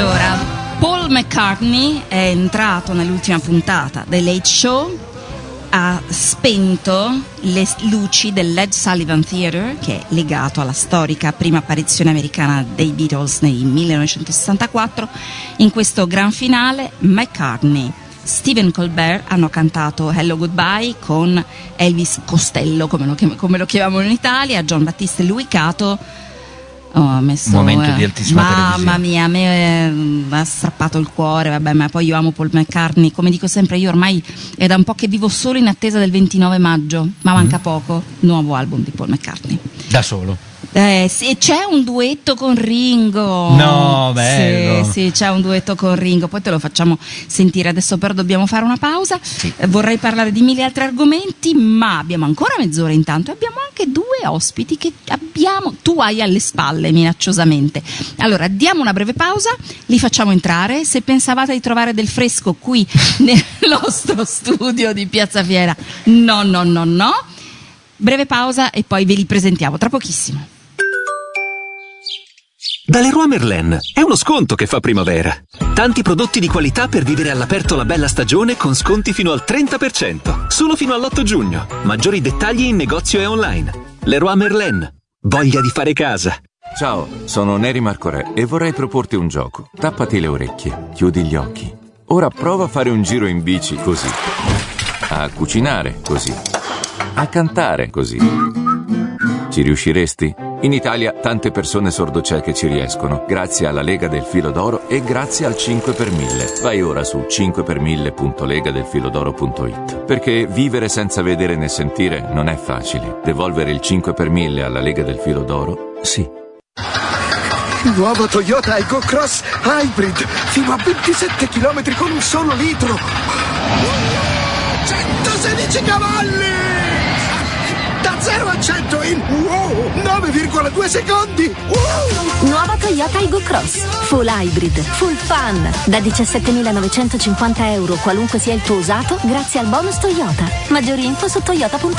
Allora, Paul McCartney è entrato nell'ultima puntata del Late Show, ha spento le luci del Ed Sullivan Theatre, che è legato alla storica prima apparizione americana dei Beatles nel 1964. In questo gran finale McCartney, Stephen Colbert hanno cantato Hello Goodbye con Elvis Costello, come lo chiamavano in Italia, John Battista e Louis Cato. Ha messo momento di altissima televisione. Mamma mia, a me ha strappato il cuore, vabbè, ma poi io amo Paul McCartney, come dico sempre, io ormai è da un po' che vivo solo in attesa del 29 maggio, ma manca poco, nuovo album di Paul McCartney. Da solo? Sì, c'è un duetto con Ringo. No, bello. Sì, c'è un duetto con Ringo, poi te lo facciamo sentire. Adesso però dobbiamo fare una pausa. Sì. Vorrei parlare di mille altri argomenti, ma abbiamo ancora mezz'ora intanto. Abbiamo anche due ospiti che tu hai alle spalle minacciosamente. Allora, diamo una breve pausa, li facciamo entrare. Se pensavate di trovare del fresco qui nel nostro studio di Piazza Fiera, no. Breve pausa e poi ve li presentiamo tra pochissimo. Da Leroy Merlin è uno sconto che fa primavera. Tanti prodotti di qualità per vivere all'aperto la bella stagione con sconti fino al 30%, solo fino all'8 giugno. Maggiori dettagli in negozio e online. Leroy Merlin, voglia di fare casa. Ciao, sono Neri Marco Re e vorrei proporti un gioco. Tappati le orecchie, chiudi gli occhi. Ora prova a fare un giro in bici così, a cucinare così, a cantare così. Ci riusciresti? In Italia tante persone sordocieche ci riescono, grazie alla Lega del Filo d'Oro e grazie al 5 per 1000. Vai ora su 5per1000.legadelfilodoro.it, perché vivere senza vedere né sentire non è facile. Devolvere il 5 per 1000 alla Lega del Filo d'Oro? Sì. Nuovo Toyota Aygo Cross Hybrid, fino a 27 km con un solo litro. 116 cavalli! Da 0 a 100 in 9,2 secondi! Nuova Toyota Aygo Cross Full Hybrid, Full Fun, da 17.950 euro qualunque sia il tuo usato, grazie al bonus Toyota. Maggiori info su toyota.it.